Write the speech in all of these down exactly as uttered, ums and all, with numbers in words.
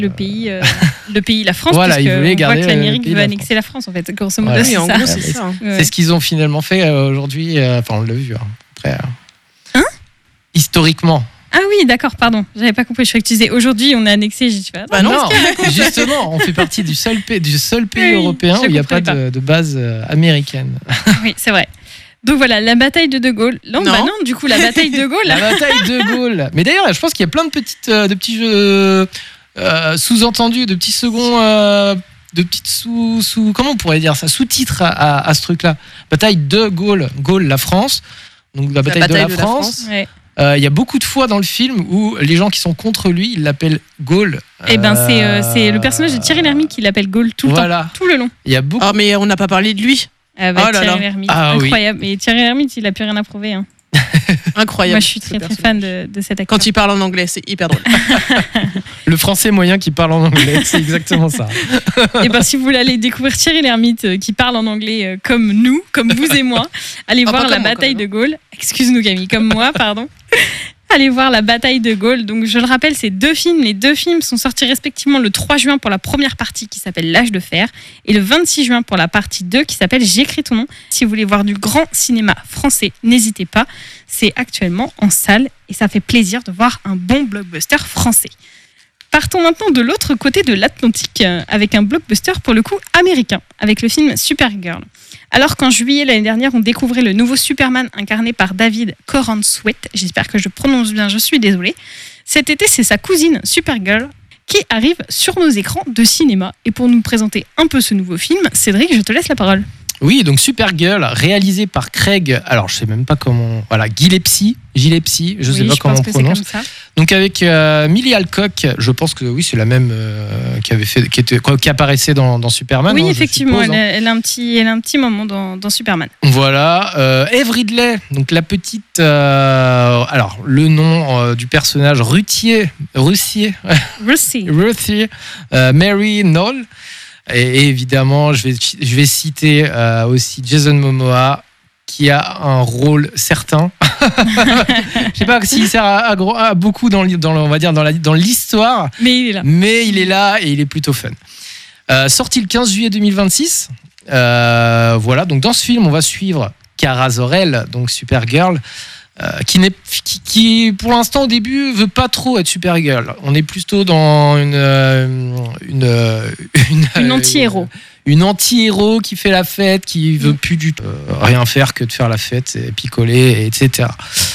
le pays, euh, le pays, la France, voilà, parce qu'on voit que l'Amérique veut la annexer la France, en fait. Grosso modo, voilà. c'est Oui, en ça. gros, c'est ça. Hein. Ouais. C'est ce qu'ils ont finalement fait euh, aujourd'hui. Euh, enfin, on l'a vu. Hein, après, euh, Hein historiquement. Ah oui, d'accord, pardon. J'avais pas compris. Je croyais que tu disais aujourd'hui, on a annexé. J'ai dit, bah, Bah non, justement, on fait partie du seul pays, du seul pays Oui, européen je où il n'y a pas, comprenais de, de base euh, américaine. oui, c'est vrai. Donc voilà, la bataille de De Gaulle. Non, Non. bah non, du coup, la bataille de Gaulle. La bataille de Gaulle. Mais d'ailleurs, je pense qu'il y a plein de petites, euh, de petits jeux euh, sous-entendus, de petits seconds, euh, de petites sous, sous, comment on pourrait dire ça, sous-titres à, à, à ce truc-là. Bataille de Gaulle, Gaulle, la France. Donc la bataille, bataille de, la de la France. France. Ouais. Euh, Il y a beaucoup de fois dans le film où les gens qui sont contre lui, ils l'appellent Gaulle. Eh ben, c'est, euh, Euh, c'est le personnage de Thierry Lhermitte qui l'appelle Gaulle tout le Voilà. temps, tout le long. Il y a beaucoup. Ah, mais on n'a pas parlé de lui. Ah bah, Oh là Thierry là. Lhermitte, Ah oui. incroyable. Et Thierry Lhermitte, il a plus rien à prouver. Hein. Incroyable. Moi, je suis ce très très personnage. fan de, de cet acteur. Quand il parle en anglais, c'est hyper drôle. Le français moyen qui parle en anglais, c'est exactement ça. Et ben, si vous voulez aller découvrir Thierry Lhermitte euh, qui parle en anglais euh, comme nous, comme vous et moi, allez Ah, voir pas la comme moi, bataille quand de même. Gaulle. Excuse-nous Camille, comme moi, pardon. Allez voir la bataille de Gaulle. Donc, je le rappelle, c'est deux films. Les deux films sont sortis respectivement le trois juin pour la première partie qui s'appelle L'âge de fer et le vingt-six juin pour la partie deux qui s'appelle J'écris ton nom. Si vous voulez voir du grand cinéma français, n'hésitez pas. C'est actuellement en salle et ça fait plaisir de voir un bon blockbuster français. Partons maintenant de l'autre côté de l'Atlantique euh, avec un blockbuster pour le coup américain avec le film Supergirl. Alors qu'en juillet l'année dernière, on découvrait le nouveau Superman incarné par David Corenswet, j'espère que je prononce bien, je suis désolée. Cet été, c'est sa cousine Supergirl qui arrive sur nos écrans de cinéma. Et pour nous présenter un peu ce nouveau film, Cédric, je te laisse la parole. Oui, donc Supergirl, réalisé par Craig, alors je sais même pas comment, voilà, Gillespie, Gillespie, je sais Oui, pas comment pense on que prononce. c'est comme ça. Donc avec euh, Millie Alcock, je pense que oui, c'est la même euh, qui avait fait, qui était, quoi, qui apparaissait dans, dans Superman. Oui, hein, je effectivement, suppose, elle, hein. a, elle a un petit, elle a un petit moment dans, dans Superman. Voilà, euh, Eve Ridley, donc la petite, euh, alors le nom euh, du personnage Ruthier, Russier, Russie. Ruthier, euh, Mary Knoll. Et, et évidemment, je vais, je vais citer euh, aussi Jason Momoa, qui a un rôle certain. Je sais pas s'il sert à, à, gros- à beaucoup dans, l- dans, le- on va dire dans, la, dans l'histoire, Mais il est là. mais il est là et il est plutôt fun. Euh, sorti le quinze juillet deux mille vingt-six. Euh, voilà, donc dans ce film, on va suivre Kara Zor-El, donc Supergirl, euh, qui, n'est, qui, qui, pour l'instant, au début, veut pas trop être Supergirl. On est plutôt dans une... euh, une, euh, une, Une anti-héros. Une, une anti-héros qui fait la fête, qui veut plus du tout euh, rien faire que de faire la fête, et picoler, et cetera.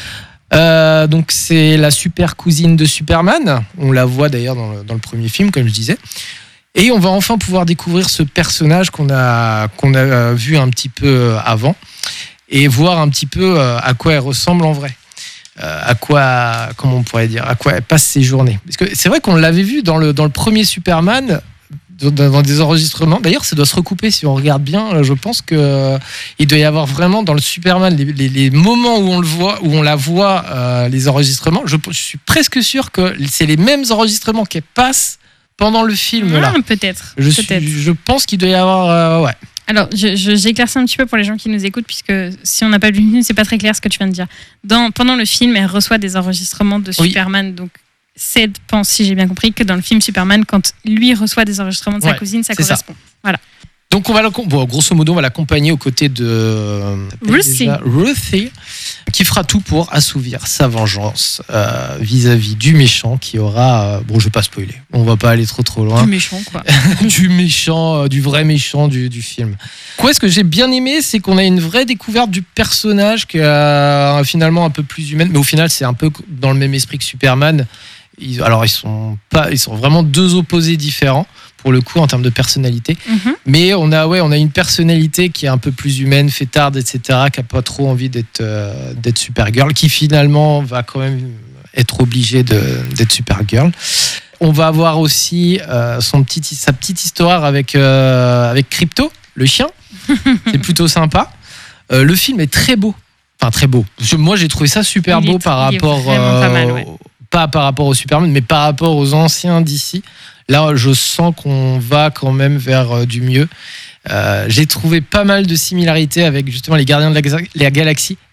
Euh, donc c'est la super cousine de Superman. On la voit d'ailleurs dans le, dans le premier film, comme je disais. Et on va enfin pouvoir découvrir ce personnage qu'on a, qu'on a vu un petit peu avant et voir un petit peu à quoi elle ressemble en vrai. Euh, à quoi, comment on pourrait dire, à quoi elle passe ses journées. Parce que c'est vrai qu'on l'avait vu dans le, dans le premier Superman, dans, dans des enregistrements. D'ailleurs, ça doit se recouper si on regarde bien. Je pense qu'il euh, doit y avoir vraiment dans le Superman les, les, les moments où on le voit, où on la voit, euh, les enregistrements. Je, je suis presque sûr que c'est les mêmes enregistrements qu'elle passe pendant le film. Ah, là. peut-être. Je, peut-être. suis, je pense qu'il doit y avoir. Euh, ouais. Alors, je, je, j'éclaircis un petit peu pour les gens qui nous écoutent, puisque si on n'a pas vu le film, c'est pas très clair ce que tu viens de dire. Dans, pendant le film, elle reçoit des enregistrements de Oui. Superman. Donc, Ced pense, si j'ai bien compris, que dans le film Superman, quand lui reçoit des enregistrements de sa Ouais, cousine, ça c'est ça. correspond. Voilà. Donc on va l'accom- bon, grosso modo on va l'accompagner aux côtés de euh, Ruthie. déjà, Ruthie, qui fera tout pour assouvir sa vengeance euh, vis-à-vis du méchant qui aura euh, bon je vais pas spoiler, on va pas aller trop trop loin, Du méchant, quoi. du méchant, euh, du vrai méchant du, du film. Quoi, ce que j'ai bien aimé, c'est qu'on a une vraie découverte du personnage qui est finalement un peu plus humaine, mais au final c'est un peu dans le même esprit que Superman. Ils, alors ils sont pas, ils sont vraiment deux opposés différents pour le coup en termes de personnalité, Mhm. mais on a ouais on a une personnalité qui est un peu plus humaine, fêtarde, et cetera, qui a pas trop envie d'être euh, d'être Supergirl, qui finalement va quand même être obligée de d'être Supergirl. On va avoir aussi euh, son petit sa petite histoire avec euh, avec Crypto, le chien. C'est plutôt sympa. Euh, le film est très beau, enfin très beau. Je- moi j'ai trouvé ça super Il beau est- par il est rapport vraiment pas mal, ouais. pas par rapport au Superman, mais par rapport aux anciens d'ici. Là, je sens qu'on va quand même vers euh, du mieux. Euh, j'ai trouvé pas mal de similarités avec justement les Gardiens de la, Ga- la Galaxie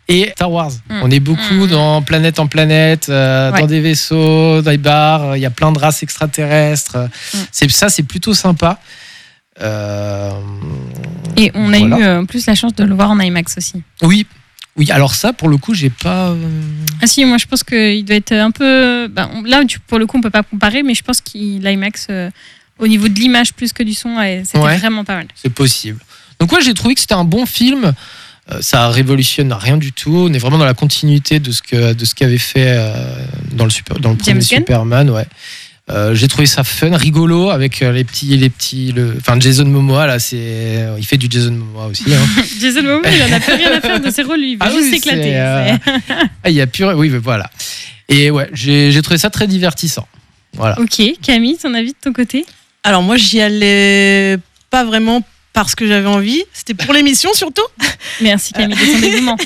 et Star Wars. Mm. On est beaucoup Mm. dans planète en planète, euh, Ouais. dans des vaisseaux, dans des bars. Il y a plein de races extraterrestres. Mm. C'est ça, c'est plutôt sympa. Euh, Et on a voilà. eu euh, en plus la chance de le voir en IMAX aussi. Oui, oui. Alors ça, pour le coup, j'ai pas. euh, Ah si, moi je pense qu'il doit être un peu... bah, on- là, tu- pour le coup, on peut pas comparer, mais je pense que l'IMAX, euh, au niveau de l'image plus que du son, ouais, c'était Ouais. vraiment pas mal. C'est possible. Donc ouais, j'ai trouvé que c'était un bon film. Euh, ça révolutionne rien du tout. On est vraiment dans la continuité de ce que de ce qu'avait fait euh, dans le super dans le premier James Gunn. Superman. Ouais. Euh, j'ai trouvé ça fun, rigolo avec euh, les petits les petits le enfin Jason Momoa là, c'est il fait du Jason Momoa aussi. Hein. Jason Momoa, il en a plus rien à faire de ses rôles, lui, il veut Ah juste oui, s'éclater. c'est, euh, c'est- Ah, il y a plus oui mais voilà. Et ouais, j'ai j'ai trouvé ça très divertissant. Voilà. Ok, Camille, ton avis de ton côté? Alors moi, j'y allais pas vraiment parce que j'avais envie. C'était pour l'émission surtout. Merci Camille de ton dévouement.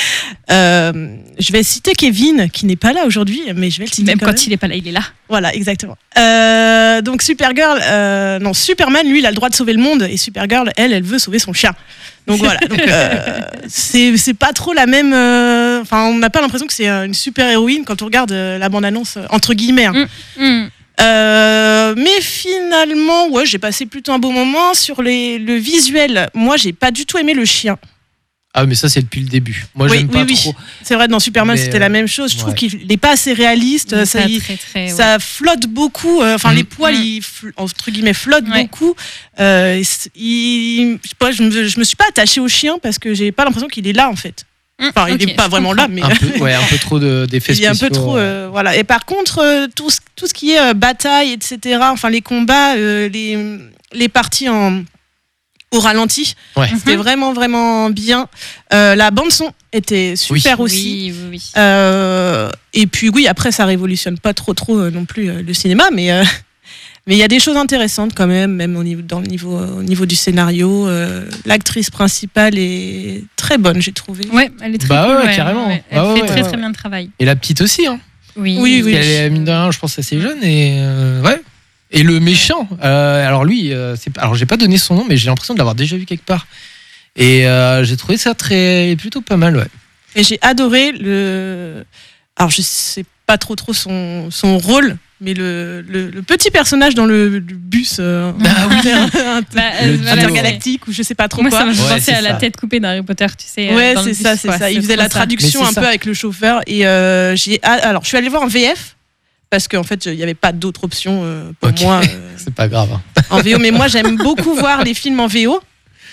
Euh, je vais citer Kevin, qui n'est pas là aujourd'hui, mais je vais le citer Même quand quand même. il est pas là, il est là. Voilà, exactement. Euh, donc Supergirl, euh, non, Superman, lui, il a le droit de sauver le monde, et Supergirl, elle, elle veut sauver son chien. Donc voilà, donc, euh, c'est c'est pas trop la même. euh, Enfin, on n'a pas l'impression que c'est euh, une super héroïne quand on regarde euh, la bande-annonce euh, entre guillemets. hein. Hmm. Euh, mais finalement, ouais, j'ai passé plutôt un beau moment sur les, le visuel. Moi, j'ai pas du tout aimé le chien. Ah mais ça c'est depuis le début. Moi Oui, j'aime oui, pas oui. trop. C'est vrai, dans Superman, Mais, c'était euh, la même chose. Je trouve ouais. qu'il n'est pas assez réaliste. Donc, Ça, pas il- très, très, ouais. ça flotte beaucoup. euh, Enfin, Mm. les poils, Mm. ils, fl- entre guillemets, flottent Ouais. beaucoup. Euh, et c- il- je sais pas, je me, je me suis pas attachée au chien parce que j'ai pas l'impression qu'il est là, en fait. Hmm, Enfin, il ok, est pas je vraiment comprends. là, mais Un peu ouais, un peu trop de d'effets il est spéciaux. un peu trop. euh, voilà. Et par contre, euh, tout, ce, tout ce qui est euh, bataille, et cetera, enfin, les combats, euh, les, les parties en, au ralenti, Ouais. c'était vraiment, vraiment bien. Euh, la bande-son était super Oui. aussi. Oui, oui, oui. Euh, et puis oui, après ça révolutionne pas trop trop euh, non plus euh, le cinéma, mais euh, mais il y a des choses intéressantes quand même, même au niveau dans le niveau euh, au niveau du scénario. Euh, l'actrice principale est très bonne, j'ai trouvé. Ouais, elle est très Bah cool, ouais, carrément. Elle Ah ouais, fait ouais, très ouais. très bien le travail. Et la petite aussi hein. Oui, Oui, Parce oui. qu'elle est mine de rien, je pense assez jeune et euh, ouais. Et le méchant, euh, alors lui, euh, c'est, alors j'ai pas donné son nom, mais j'ai l'impression de l'avoir déjà vu quelque part. Et euh, j'ai trouvé ça très, plutôt pas mal, ouais. Et j'ai adoré le. Alors je sais pas trop trop son son rôle, mais le, le, le petit personnage dans le, le bus euh, Ah oui. inter- Bah, Le euh, duo. voilà, intergalactique ou je sais pas trop Moi, quoi. ça m'a fait Ouais, penser c'est à la ça. tête coupée d'Harry Potter, tu sais. euh, Ouais, dans le c'est bus, ça, c'est quoi. ça. Il C'est faisait trop la ça. traduction Mais c'est un ça. peu avec le chauffeur. Et euh, j'ai, ah, alors, je suis allée voir en V F parce qu'en fait, il n'y avait pas d'autre option euh, pour Ok. moi euh, C'est pas grave. hein. en V O. Mais moi, j'aime beaucoup voir les films en V O.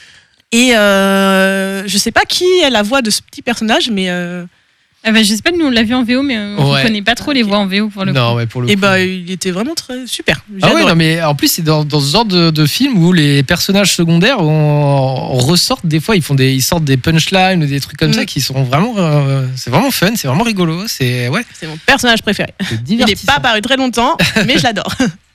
Et euh, je sais pas qui est la voix de ce petit personnage, mais euh, Ah bah, je sais pas, nous on l'a vu en V O, mais euh, on Ouais. connaît pas trop les voix en V O pour le Non, coup. ouais, pour le et coup. bah, il était vraiment très super. J'ai Ah ouais, adoré. non, mais en plus, c'est dans, dans ce genre de, de film où les personnages secondaires on, on ressortent des fois, ils font des, ils sortent des punchlines ou des trucs comme Mm. ça qui sont vraiment, euh, c'est vraiment fun, c'est vraiment rigolo, c'est ouais, C'est mon personnage préféré. c'est Il n'est divertissant. pas apparu très longtemps, mais je l'adore.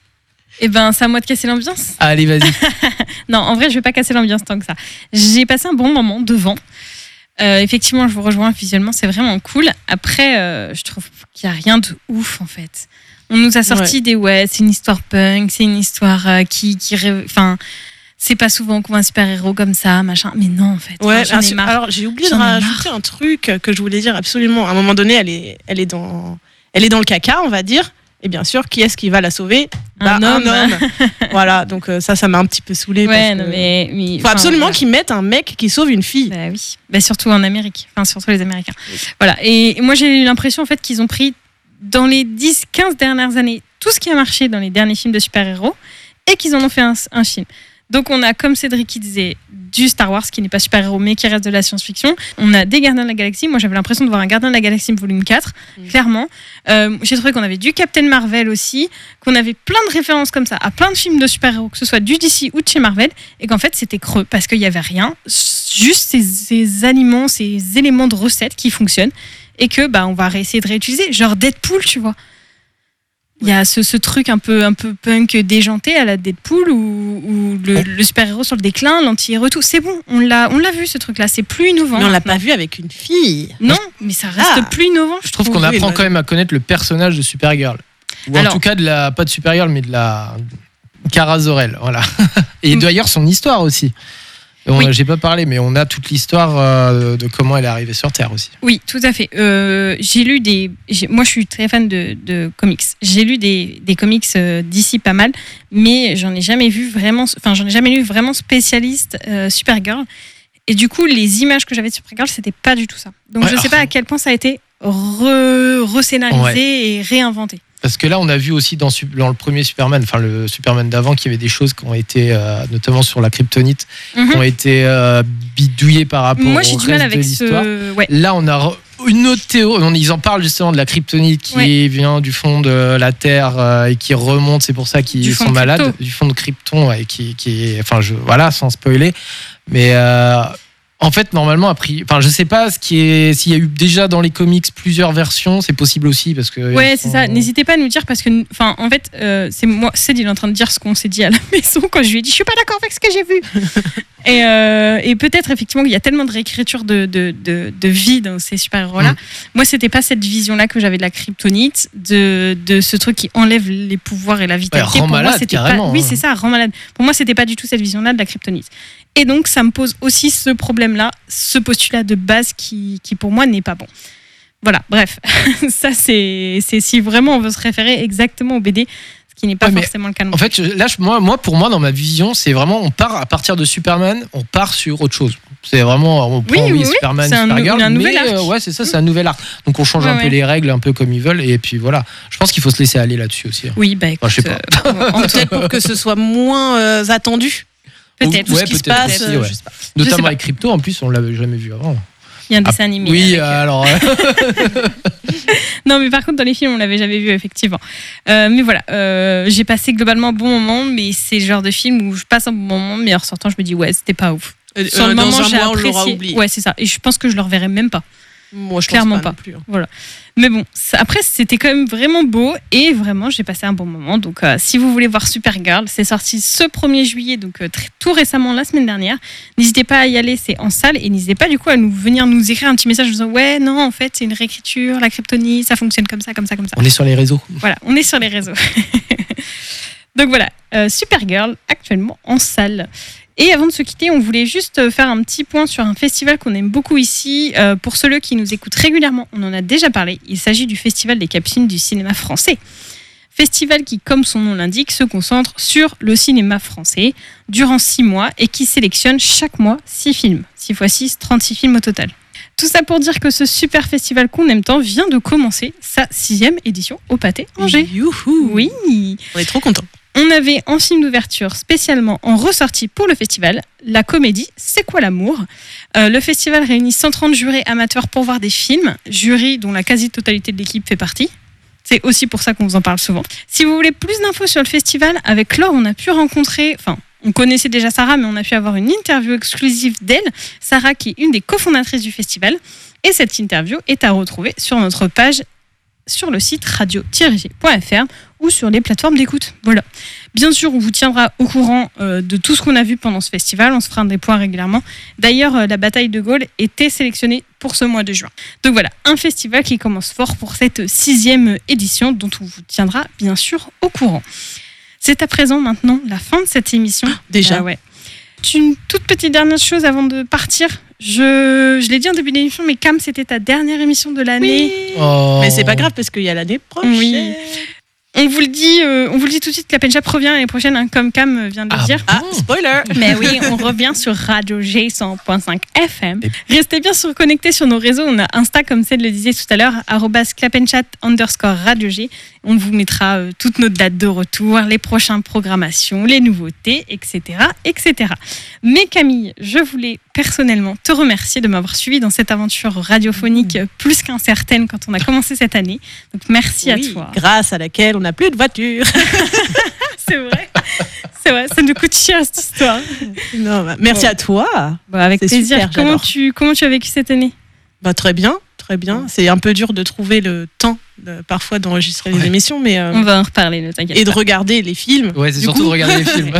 Et ben, c'est à moi de casser l'ambiance. Allez, vas-y. Non, en vrai, je vais pas casser l'ambiance tant que ça. J'ai passé un bon moment devant. Euh, effectivement, je vous rejoins visuellement, c'est vraiment cool. Après, euh, je trouve qu'il y a rien de ouf en fait. On nous a sorti des ouais, c'est une histoire punk, c'est une histoire euh, qui, qui, ré- enfin, c'est pas souvent qu'on voit un super héros comme ça, machin. Mais non, en fait. Ouais, Enfin, j'en ai un- marre. alors j'ai oublié de J'en ai rajouter un truc que je voulais dire absolument. À un moment donné, elle est, elle est dans, elle est dans le caca, on va dire. Et bien sûr, qui est-ce qui va la sauver? Un Bah, homme. Voilà, donc euh, ça, ça m'a un petit peu saoulé. Ouais, non, mais, mais Il faut enfin, absolument voilà. qu'ils mettent un mec qui sauve une fille. Bah oui, bah surtout en Amérique, enfin surtout les Américains. Voilà, et moi j'ai eu l'impression en fait qu'ils ont pris dans les dix quinze dernières années tout ce qui a marché dans les derniers films de super-héros et qu'ils en ont fait un, un film. Donc on a, comme Cédric qui disait, du Star Wars qui n'est pas super-héros mais qui reste de la science-fiction. On a des Gardiens de la Galaxie. Moi j'avais l'impression de voir un Gardien de la Galaxie volume quatre, Mm. clairement. Euh, j'ai trouvé qu'on avait du Captain Marvel aussi, qu'on avait plein de références comme ça à plein de films de super-héros, que ce soit du D C ou de chez Marvel, et qu'en fait c'était creux parce qu'il n'y avait rien, juste ces, ces aliments, ces éléments de recettes qui fonctionnent et que bah, on va essayer de réutiliser. Genre Deadpool, tu vois. Il y a ce, ce truc un peu, un peu punk déjanté à la Deadpool où, où le, le super-héros sur le déclin, l'anti-héros, tout. C'est bon, on l'a, on l'a vu ce truc-là, c'est plus innovant. Mais on l'a maintenant. pas vu avec une fille. Non, mais ça reste Ah. plus innovant. Je trouve qu'on Oui, apprend bah- quand même à connaître le personnage de Supergirl. Ou en Alors- tout cas, de la, pas de Supergirl, mais de la Kara Zor-El. Voilà. Et d'ailleurs, son histoire aussi. Et on, Oui. J'ai pas parlé, mais on a toute l'histoire euh, de comment elle est arrivée sur Terre aussi. Oui, tout à fait. Euh, j'ai lu des. j'ai- Moi, je suis très fan de, de comics. J'ai lu des, des comics euh, d'ici pas mal, mais j'en ai jamais vu vraiment. Enfin, j'en ai jamais lu vraiment spécialiste euh, Supergirl. Et du coup, les images que j'avais de Supergirl, c'était pas du tout ça. Donc, Ouais, je sais pas à quel point ça a été re, rescénarisé Ouais. et réinventé. Parce que là, on a vu aussi dans, Sup- dans le premier Superman, enfin le Superman d'avant, qu'il y avait des choses qui ont été, euh, notamment sur la kryptonite, Mhm. qui ont été euh, bidouillées par rapport Moi, au j'ai du mal reste de avec l'histoire. ce. Ouais. Là, on a re- une autre théorie. On- Ils en parlent justement de la kryptonite qui Ouais. vient du fond de la Terre euh, et qui remonte. C'est pour ça Du qu'ils fond sont de malades. Krypton. Du fond de Krypton, et qui, qui, enfin, je, voilà, sans spoiler. Mais euh, en fait, normalement, après, enfin, je sais pas ce qui est, s'il y a eu déjà dans les comics plusieurs versions, c'est possible aussi parce que. Ouais, ils c'est sont- ça. N'hésitez pas à nous dire parce que, enfin, en fait, euh, c'est moi, Céd, il est en train de dire ce qu'on s'est dit à la maison quand je lui ai dit, je suis pas d'accord avec ce que j'ai vu. et euh, et peut-être effectivement qu'il y a tellement de réécriture de de, de, de vie dans ces super-héros-là. Mm. Moi, c'était pas cette vision-là que j'avais de la kryptonite, de de ce truc qui enlève les pouvoirs et la vitalité. rend Pour moi, malade, c'était pas. carrément, Oui, hein. c'est ça, rend malade. Pour moi, c'était pas du tout cette vision-là de la kryptonite. Et donc, ça me pose aussi ce problème-là, ce postulat de base qui, qui pour moi, n'est pas bon. Voilà, bref. Ça, c'est c'est si vraiment on veut se référer exactement au B D, ce qui n'est pas Ouais, mais forcément le cas. non En fait, je- là, je- moi, moi, pour moi, dans ma vision, c'est vraiment, on part à partir de Superman, on part sur autre chose. C'est vraiment, on prend Oui, oui, oui. Superman, C'est un nou- Supergirl, un nouvel mais arc. euh, ouais, c'est ça, c'est un nouvel arc. Donc on change Ouais, un peu ouais. les règles, un peu comme ils veulent, et puis voilà. Je pense qu'il faut se laisser aller là-dessus aussi. hein. Oui, bah écoute, Enfin, je sais pas. euh, en- Peut-être pour que ce soit moins euh, attendu. peut-être. Ouais, ce qui se peut-être passe, aussi, euh, ouais. je sais pas. Je sais Notamment pas. avec Crypto, en plus, on l'avait jamais vu avant. Il y a un Ah, dessin animé. oui, avec, euh, alors. euh, Non, mais par contre, dans les films, on l'avait jamais vu, effectivement. Euh, mais voilà, euh, j'ai passé globalement un bon moment, mais c'est le genre de film où je passe un bon moment, mais en ressortant, je me dis, ouais, c'était pas ouf. Euh, Sur le dans moment, un j'ai mois, on apprécié. l'aura oublié. Ouais, c'est ça. Et je pense que je le reverrai même pas. Moi, je Clairement pense pas. pas. non plus, hein. Mais bon, ça- après, c'était quand même vraiment beau et vraiment, j'ai passé un bon moment. Donc, euh, si vous voulez voir Supergirl, c'est sorti ce premier juillet, donc euh, très- tout récemment, la semaine dernière. N'hésitez pas à y aller, c'est en salle. Et n'hésitez pas, du coup, à nous venir nous écrire un petit message en disant, ouais, non, en fait, c'est une réécriture, la kryptonite, ça fonctionne comme ça, comme ça, comme ça. On est sur les réseaux. Voilà, on est sur les réseaux. Donc voilà, euh, Supergirl actuellement en salle. Et avant de se quitter, on voulait juste faire un petit point sur un festival qu'on aime beaucoup ici. Euh, pour ceux qui nous écoutent régulièrement, on en a déjà parlé. Il s'agit du Festival des Capucines du cinéma français. Festival qui, comme son nom l'indique, se concentre sur le cinéma français durant six mois et qui sélectionne chaque mois six films. six fois six, trente-six films au total. Tout ça pour dire que ce super festival qu'on aime tant vient de commencer sa sixième édition au Pâté Angers. Youhou. Oui, On est trop contents. on avait en film d'ouverture spécialement en ressortie pour le festival la comédie C'est quoi l'amour. Euh, Le festival réunit cent trente jurés amateurs pour voir des films, jurys dont la quasi-totalité de l'équipe fait partie. C'est aussi pour ça qu'on vous en parle souvent. Si vous voulez plus d'infos sur le festival, avec Laure, on a pu rencontrer, enfin, on connaissait déjà Sarah, mais on a pu avoir une interview exclusive d'elle, Sarah qui est une des cofondatrices du festival. Et cette interview est à retrouver sur notre page sur le site radio tiret g point f r ou sur les plateformes d'écoute. Voilà. Bien sûr, on vous tiendra au courant euh, de tout ce qu'on a vu pendant ce festival. On se fera des points régulièrement. D'ailleurs, euh, la bataille de Gaulle était sélectionnée pour ce mois de juin. Donc voilà, un festival qui commence fort pour cette sixième édition dont on vous tiendra bien sûr au courant. C'est à présent maintenant la fin de cette émission. Déjà. Ah ouais. Une toute petite dernière chose avant de partir. Je, je l'ai dit en début d'émission, mais Cam, c'était ta dernière émission de l'année. Oui. Oh. Mais c'est pas grave parce qu'il y a l'année prochaine. Oui. On vous le dit, euh, on vous le dit tout de suite, la Penchap revient l'année prochaine, hein, comme Cam vient de le Ah dire. Ah, spoiler. Mais oui, on revient sur Radio G cent point cinq F M. Et- Restez bien sur connectés sur nos réseaux. On a Insta, comme Céd le disait tout à l'heure, arrobas clapenchat underscore Radio G. On vous mettra euh, toutes nos dates de retour, les prochaines programmations, les nouveautés, et cetera, et cetera. Mais Camille, je voulais personnellement te remercier de m'avoir suivi dans cette aventure radiophonique euh, plus qu'incertaine quand on a commencé cette année. Donc merci Oui, à toi. grâce à laquelle on n'a plus de voiture. C'est vrai. C'est vrai, ça nous coûte cher cette histoire. Non, bah, merci Bon. à toi. Bon, avec C'est plaisir. super, comment, j'adore. tu, comment tu as vécu cette année? Bah, très bien, très bien. C'est un peu dur de trouver le temps de- parfois d'enregistrer les Ouais. émissions, mais euh, On va en reparler, ne t'inquiète et de pas. regarder les films. Ouais, c'est Du surtout coup- de regarder les films.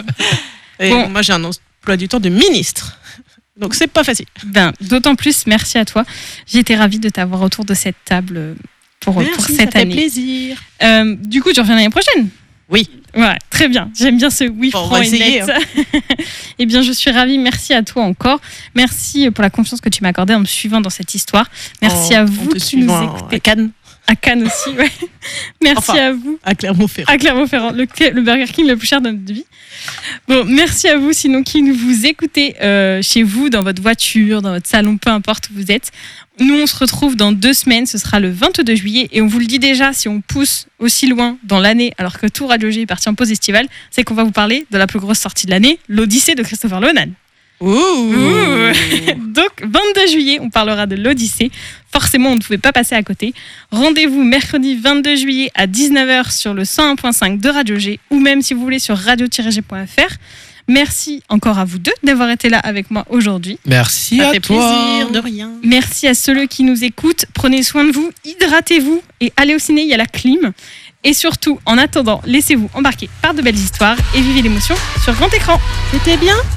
Et Bon. moi, j'ai un emploi du temps de ministre, donc c'est pas facile. Ben, d'autant plus, merci à toi. J'ai été ravie de t'avoir autour de cette table pour, pour Merci, cette ça fait année. plaisir. Euh, du coup, tu reviens l'année prochaine? Oui. Ouais, très bien. J'aime bien ce oui Bon, on franc va et essayer, net. Eh bien, je suis ravie. Merci à toi encore. Merci pour la confiance que tu m'as accordée en me suivant dans cette histoire. Merci En- à en vous te qui nous suivant écoutez. à Cannes, À Cannes aussi, ouais. Merci Enfin. à vous. à Clermont-Ferrand. À Clermont-Ferrand, le, le Burger King le plus cher de notre vie. Bon, merci à vous, sinon qui vous écoutez euh, chez vous, dans votre voiture, dans votre salon, peu importe où vous êtes. Nous, on se retrouve dans deux semaines, ce sera le vingt-deux juillet. Et on vous le dit déjà, si on pousse aussi loin dans l'année, alors que tout Radio G est parti en pause estivale, c'est qu'on va vous parler de la plus grosse sortie de l'année, l'Odyssée de Christopher Nolan. Ouh. Ouh. Donc, vingt-deux juillet, on parlera de l'Odyssée. Forcément, on ne pouvait pas passer à côté. Rendez-vous mercredi vingt-deux juillet à dix-neuf heures sur le cent un point cinq de Radio G ou même si vous voulez sur radio tiret g point f r. Merci encore à vous deux d'avoir été là avec moi aujourd'hui. Merci Ça à fait toi. plaisir, de rien. Merci à ceux qui nous écoutent. Prenez soin de vous, hydratez-vous et allez au ciné, il y a la clim. Et surtout, en attendant, laissez-vous embarquer par de belles histoires et vivez l'émotion sur grand écran. C'était bien.